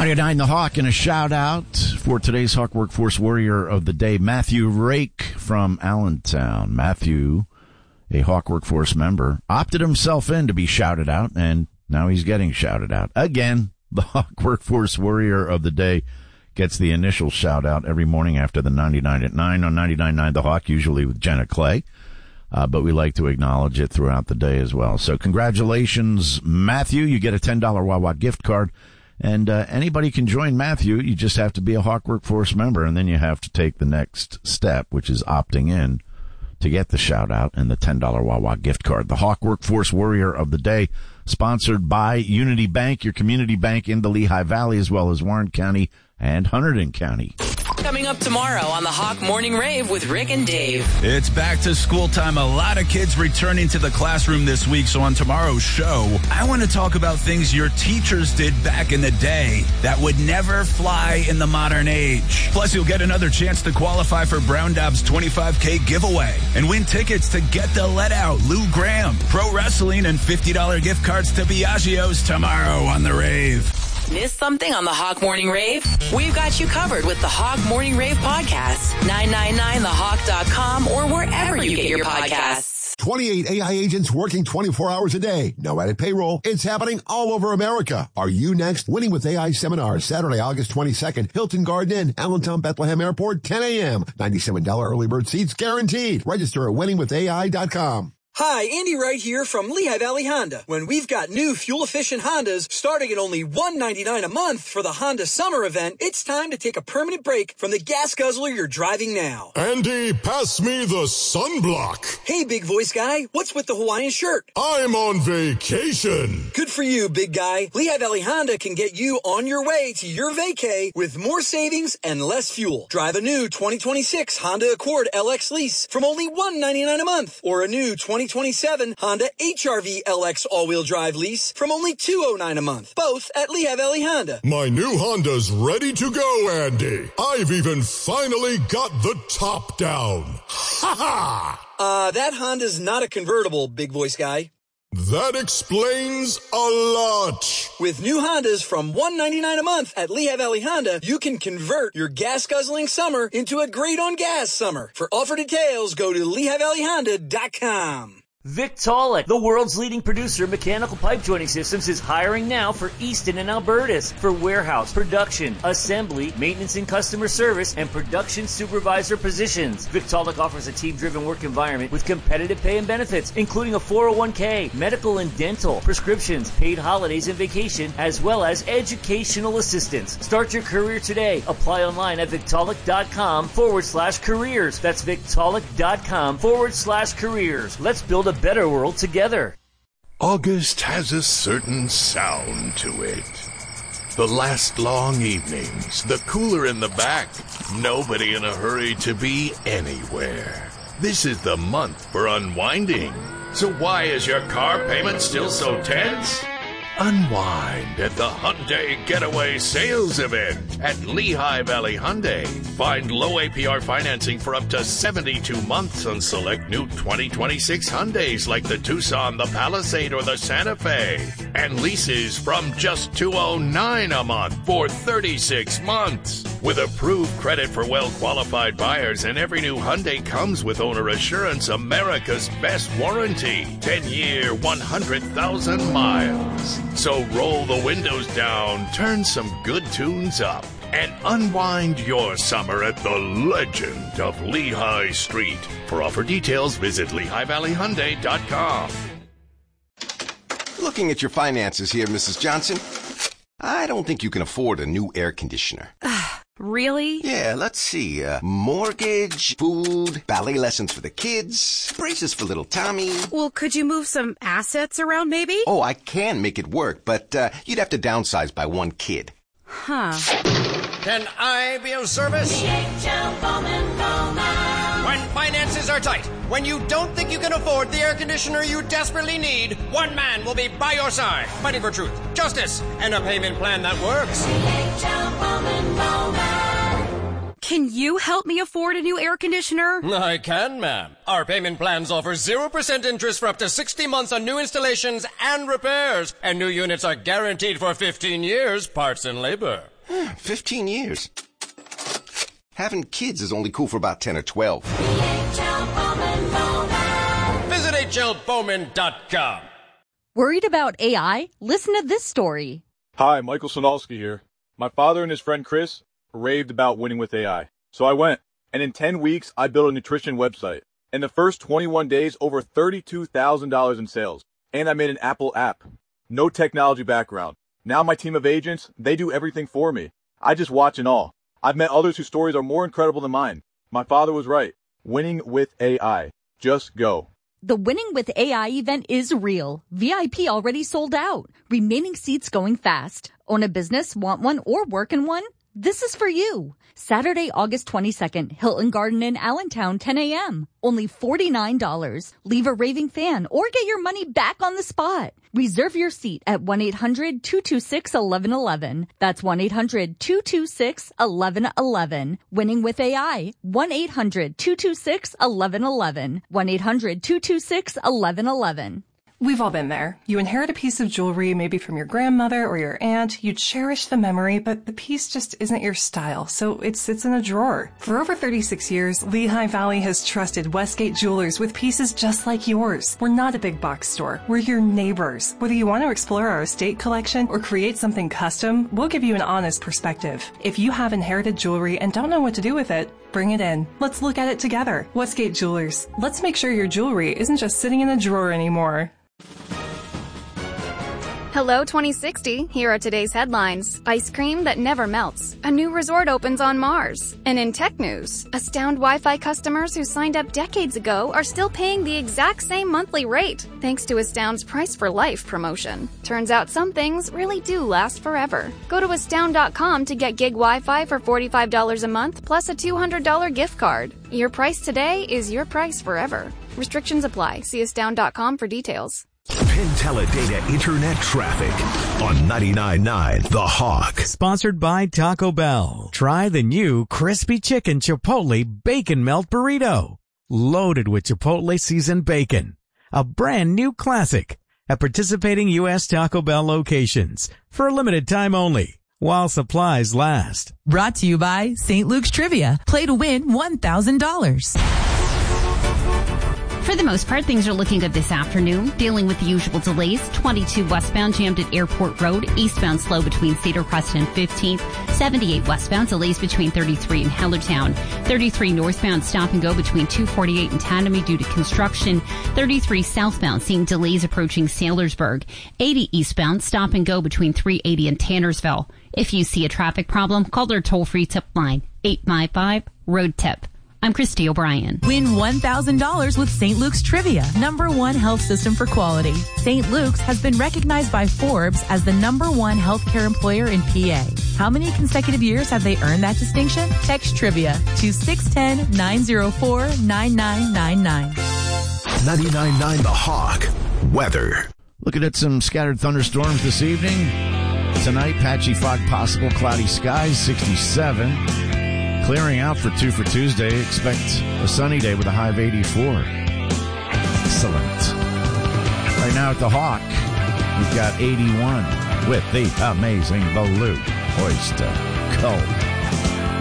99 The Hawk, and a shout-out for today's Hawk Workforce Warrior of the Day, Matthew Rake from Allentown. Matthew, a Hawk Workforce member, opted himself in to be shouted out, and now he's getting shouted out. Again, the Hawk Workforce Warrior of the Day gets the initial shout-out every morning after the 99 at 9 on 99.9 The Hawk, usually with Jenna Clay. But we like to acknowledge it throughout the day as well. So congratulations, Matthew. You get a $10 Wawa gift card. And anybody can join Matthew. You just have to be a Hawk Workforce member, and then you have to take the next step, which is opting in to get the shout-out and the $10 Wawa gift card. The Hawk Workforce Warrior of the Day, sponsored by Unity Bank, your community bank in the Lehigh Valley, as well as Warren County and Hunterdon County. Coming up tomorrow on the Hawk Morning Rave with Rick and Dave. It's back to school time. A lot of kids returning to the classroom this week. So on tomorrow's show, I want to talk about things your teachers did back in the day that would never fly in the modern age. Plus, you'll get another chance to qualify for Brown Dobbs 25K giveaway and win tickets to Get the Let Out, Lou Graham, pro wrestling, and $50 gift cards to Biagio's tomorrow on the Rave. Miss something on the Hawk Morning Rave? We've got you covered with the Hawk Morning Rave podcast. 999thehawk.com or wherever you get your podcasts. 28 AI agents working 24 hours a day. No added payroll. It's happening all over America. Are you next? Winning with AI seminar, Saturday, August 22nd, Hilton Garden Inn, Allentown, Bethlehem Airport, 10 a.m. $97 early bird seats guaranteed. Register at winningwithai.com. Hi, Andy Wright here from Lehigh Valley Honda. When we've got new fuel-efficient Hondas starting at only $199 a month for the Honda Summer event, it's time to take a permanent break from the gas guzzler you're driving now. Andy, pass me the sunblock. Hey, big voice guy, what's with the Hawaiian shirt? I'm on vacation. Good for you, big guy. Lehigh Valley Honda can get you on your way to your vacay with more savings and less fuel. Drive a new 2026 Honda Accord LX lease from only $199 a month, or a new 2027 Honda HR-V LX all-wheel drive lease from only $209 a month, both at Lehigh Valley Honda. My new Honda's ready to go, Andy. I've even finally got the top down. Ha ha! That Honda's not a convertible, big voice guy. That explains a lot. With new Hondas from $199 a month at Lehigh Valley Honda, you can convert your gas-guzzling summer into a great-on-gas summer. For offer details, go to LehighValleyHonda.com. Victaulic, the world's leading producer of mechanical pipe joining systems, is hiring now for Easton and Albertus for warehouse, production, assembly, maintenance and customer service, and production supervisor positions. Victaulic offers a team-driven work environment with competitive pay and benefits, including a 401k, medical and dental, prescriptions, paid holidays and vacation, as well as educational assistance. Start your career today. Apply online at Victaulic.com/careers. That's Victaulic.com/careers. Let's build a better world together. August has a certain sound to it. The last long evenings, the cooler in the back, nobody in a hurry to be anywhere. This is the month for unwinding. So why is your car payment still so tense? Unwind at the Hyundai Getaway Sales Event at Lehigh Valley Hyundai. Find low APR financing for up to 72 months on select new 2026 Hyundais like the Tucson, the Palisade, or the Santa Fe. And leases from just $209 a month for 36 months. With approved credit for well-qualified buyers, and every new Hyundai comes with owner assurance, America's best warranty. 10-year, 100,000 miles. So roll the windows down, turn some good tunes up, and unwind your summer at the legend of Lehigh Street. For offer details, visit LehighValleyHyundai.com. Looking at your finances here, Mrs. Johnson, I don't think you can afford a new air conditioner. Really? Yeah, let's see. Mortgage, food, ballet lessons for the kids, braces for little Tommy. Well, could you move some assets around maybe? Oh, I can make it work, but you'd have to downsize by one kid. Huh. Can I be of service? DHL Bowman Bowman. When finances are tight, when you don't think you can afford the air conditioner you desperately need, one man will be by your side, fighting for truth, justice, and a payment plan that works. DHL Bowman Bowman. Can you help me afford a new air conditioner? I can, ma'am. Our payment plans offer 0% interest for up to 60 months on new installations and repairs, and new units are guaranteed for 15 years, parts and labor. 15 years. Having kids is only cool for about 10 or 12. Visit HLBowman.com. Worried about AI? Listen to this story. Hi, Michael Sonalski here. My father and his friend Chris raved about winning with AI. So I went, and in 10 weeks, I built a nutrition website. In the first 21 days, over $32,000 in sales. And I made an Apple app. No technology background. Now my team of agents, they do everything for me. I just watch and all. I've met others whose stories are more incredible than mine. My father was right. Winning with AI. Just go. The Winning with AI event is real. VIP already sold out. Remaining seats going fast. Own a business, want one, or work in one? This is for you. Saturday, August 22nd, Hilton Garden in Allentown, 10 a.m. Only $49. Leave a raving fan or get your money back on the spot. Reserve your seat at 1-800-226-1111. That's 1-800-226-1111. Winning with AI. 1-800-226-1111. 1-800-226-1111. We've all been there. You inherit a piece of jewelry, maybe from your grandmother or your aunt. You cherish the memory, but the piece just isn't your style, so it sits in a drawer. For over 36 years, Lehigh Valley has trusted Westgate Jewelers with pieces just like yours. We're not a big box store. We're your neighbors. Whether you want to explore our estate collection or create something custom, we'll give you an honest perspective. If you have inherited jewelry and don't know what to do with it, bring it in. Let's look at it together. Westgate Jewelers. Let's make sure your jewelry isn't just sitting in a drawer anymore. Hello 2060, here are today's headlines. Ice cream that never melts. A new resort opens on Mars. And in tech news, Astound Wi-Fi customers who signed up decades ago are still paying the exact same monthly rate, thanks to Astound's Price for Life promotion. Turns out some things really do last forever. Go to Astound.com to get gig Wi-Fi for $45 a month, plus a $200 gift card. Your price today is your price forever. Restrictions apply. See Astound.com for details. Penteledata Internet Traffic on 99.9 The Hawk. Sponsored by Taco Bell. Try the new Crispy Chicken Chipotle Bacon Melt Burrito. Loaded with Chipotle seasoned bacon. A brand new classic at participating U.S. Taco Bell locations for a limited time only, while supplies last. Brought to you by St. Luke's Trivia. Play to win $1,000. For the most part, things are looking good this afternoon. Dealing with the usual delays. 22 westbound jammed at Airport Road. Eastbound slow between Cedar Crest and 15th. 78 westbound delays between 33 and Hellertown. 33 northbound stop and go between 248 and Tandemy due to construction. 33 southbound seeing delays approaching Saylorsburg. 80 eastbound stop and go between 380 and Tannersville. If you see a traffic problem, call their toll-free tip line, 855-ROAD-TIP. I'm Christy O'Brien. Win $1,000 with St. Luke's Trivia, #1 health system for quality. St. Luke's has been recognized by Forbes as the #1 healthcare employer in PA. How many consecutive years have they earned that distinction? Text Trivia to 610-904-9999. 99.9 The Hawk. Weather. Looking at some scattered thunderstorms this evening. Tonight, patchy fog possible, cloudy skies, 67. Clearing out for Tuesday. Expect a sunny day with a high of 84. Excellent. Right now at the Hawk, we've got 81 with the amazing Baloo Oyster Cult.